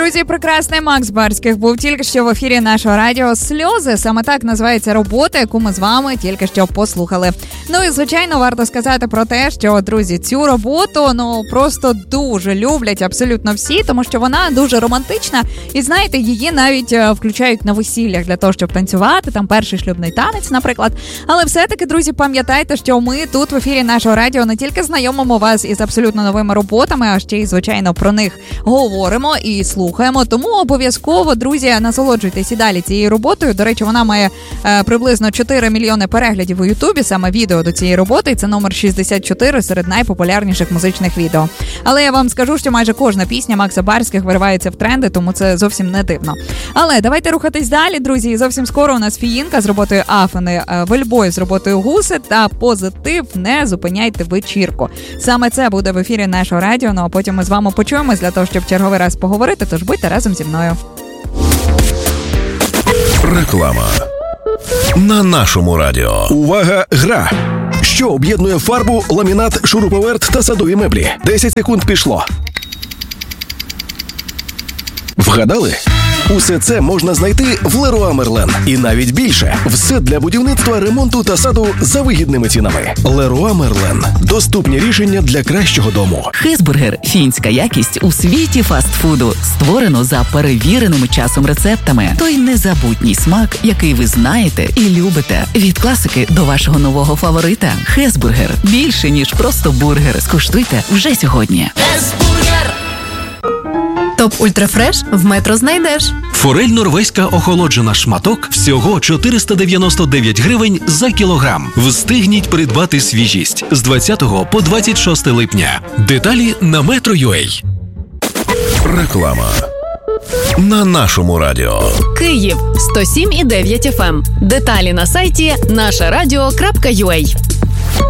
Друзі, прекрасний Макс Барських був тільки що в ефірі нашого радіо «Сльози». Саме так називається робота, яку ми з вами тільки що послухали. Ну і, звичайно, варто сказати про те, що, друзі, цю роботу, просто дуже люблять абсолютно всі, тому що вона дуже романтична. І, знаєте, її навіть включають на весіллях для того, щоб танцювати, там перший шлюбний танець, наприклад. Але все-таки, друзі, пам'ятайте, що ми тут в ефірі нашого радіо не тільки знайомимо вас із абсолютно новими роботами, а ще й, звичайно, про них говоримо і слухаємо. Тому обов'язково, друзі, насолоджуйтесь і далі цією роботою. До речі, вона має приблизно 4 мільйони переглядів у Ютубі, саме відео до цієї роботи, і це номер 64 серед найпопулярніших музичних відео. Але я вам скажу, що майже кожна пісня Макса Барських виривається в тренди, тому це зовсім не дивно. Але давайте рухатись далі, друзі. І зовсім скоро у нас Фіїнка з роботою Афини, Вельбой з роботою Гуси та Позитив «Не зупиняйте вечірку». Саме це буде в ефірі нашого радіо, а потім ми з вами почуємось для того, щоб черговий раз поговорити, тож будьте разом зі мною. Реклама на нашому радіо. Увага, гра! Що об'єднує фарбу, ламінат, шуруповерт та садові меблі? 10 секунд пішло. Вгадали? Усе це можна знайти в Леруа Мерлен. І навіть більше. Все для будівництва, ремонту та саду за вигідними цінами. Леруа Мерлен. Доступні рішення для кращого дому. Хесбургер – фінська якість у світі фастфуду. Створено за перевіреними часом рецептами. Той незабутній смак, який ви знаєте і любите. Від класики до вашого нового фаворита. Хесбургер – більше, ніж просто бургер. Скуштуйте вже сьогодні. Хесбургер! Топ Ультрафреш в Метро знайдеш. Форель норвезька охолоджена шматок всього 499 гривень за кілограм. Встигніть придбати свіжість з 20 по 26 липня. Деталі на Metro.ua. Реклама на нашому радіо. Київ 107,9 FM. Деталі на сайті нашарадіо.ua.